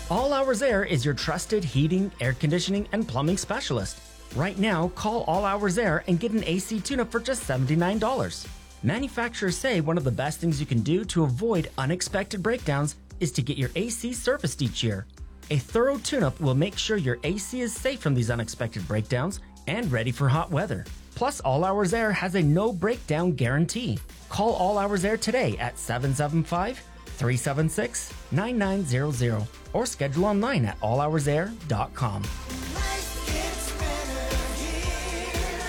All Hours Air is your trusted heating, air conditioning, and plumbing specialist. Right now, call All Hours Air and get an AC tune-up for just $79. Manufacturers say one of the best things you can do to avoid unexpected breakdowns is to get your AC serviced each year. A thorough tune-up will make sure your AC is safe from these unexpected breakdowns and ready for hot weather. Plus, All Hours Air has a no breakdown guarantee. Call All Hours Air today at 775-376-9900 or schedule online at allhoursair.com. Life gets better here.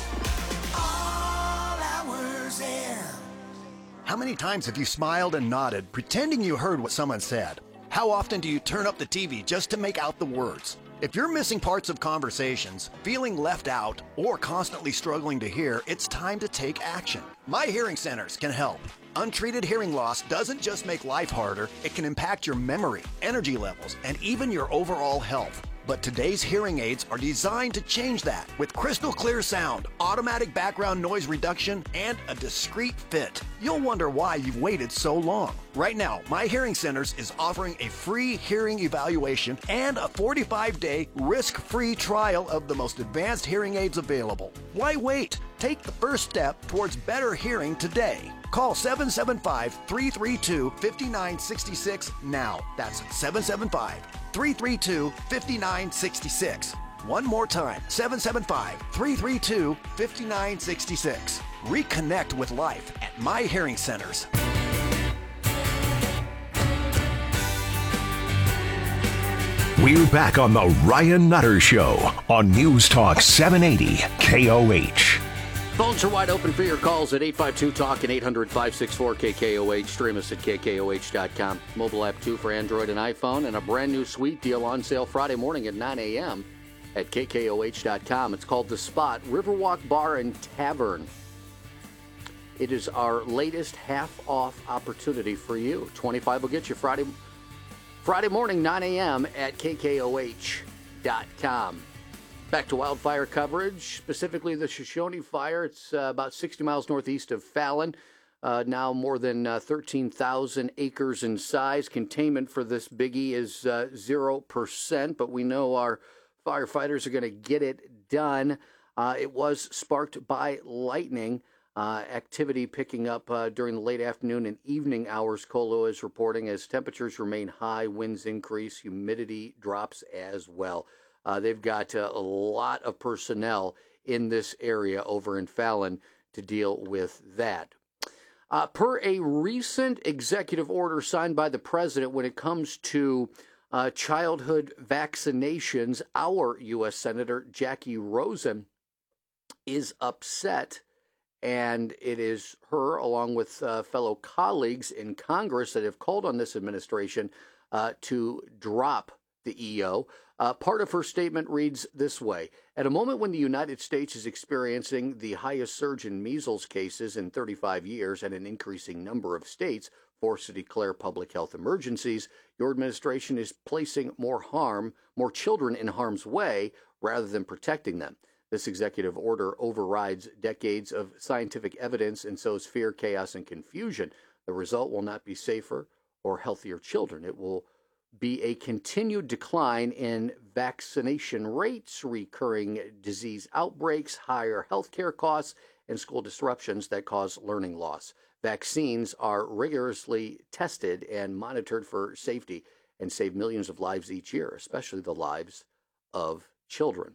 All Hours Air. How many times have you smiled and nodded, pretending you heard what someone said? How often do you turn up the TV just to make out the words? If you're missing parts of conversations, feeling left out, or constantly struggling to hear, it's time to take action. My Hearing Centers can help. Untreated hearing loss doesn't just make life harder, it can impact your memory, energy levels, and even your overall health. But today's hearing aids are designed to change that with crystal clear sound, automatic background noise reduction, and a discreet fit. You'll wonder why you've waited so long. Right now, My Hearing Centers is offering a free hearing evaluation and a 45-day risk-free trial of the most advanced hearing aids available. Why wait? Take the first step towards better hearing today. Call 775-332-5966 now. That's 775-332-5966. One more time, 775-332-5966. Reconnect with life at My Hearing Centers. We're back on the Ryan Nutter Show on News Talk 780 KOH. Phones are wide open for your calls at 852-TALK and 800-564-KKOH. Stream us at KKOH.com. Mobile app too for Android and iPhone. And a brand new sweet deal on sale Friday morning at 9 a.m. at KKOH.com. It's called The Spot, Riverwalk Bar and Tavern. It is our latest half-off opportunity for you. $25 will get you Friday morning, 9 a.m. at KKOH.com. Back to wildfire coverage, specifically the Shoshone fire. It's about 60 miles northeast of Fallon. Now more than 13,000 acres in size. Containment for this biggie is 0%, but we know our firefighters are going to get it done. It was sparked by lightning. Activity picking up during the late afternoon and evening hours, Colo is reporting, as temperatures remain high, winds increase, humidity drops as well. They've got a lot of personnel in this area over in Fallon to deal with that. Per a recent executive order signed by the president when it comes to childhood vaccinations, our U.S. Senator Jackie Rosen is upset, and it is her, along with fellow colleagues in Congress, that have called on this administration to drop the EO. Part of her statement reads this way: at a moment when the United States is experiencing the highest surge in measles cases in 35 years and an increasing number of states forced to declare public health emergencies, your administration is placing more children in harm's way rather than protecting them. This executive order overrides decades of scientific evidence and sows fear, chaos, and confusion. The result will not be safer or healthier children. It will be a continued decline in vaccination rates, recurring disease outbreaks, higher healthcare costs, and school disruptions that cause learning loss. Vaccines are rigorously tested and monitored for safety and save millions of lives each year, especially the lives of children.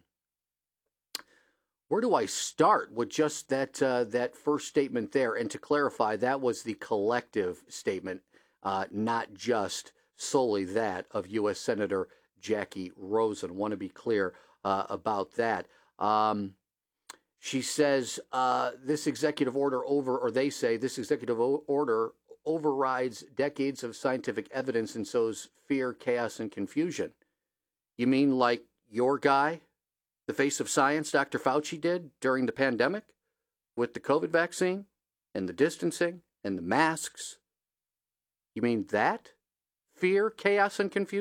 Where do I start with just that first statement there? And to clarify, that was the collective statement, not just solely that of U.S. Senator Jackie Rosen. Want to be clear about that. She says this executive order overrides decades of scientific evidence and sows fear, chaos, and confusion. You mean like your guy, the face of science, Dr. Fauci, did during the pandemic with the COVID vaccine and the distancing and the masks? You mean that? Fear, chaos, and confusion?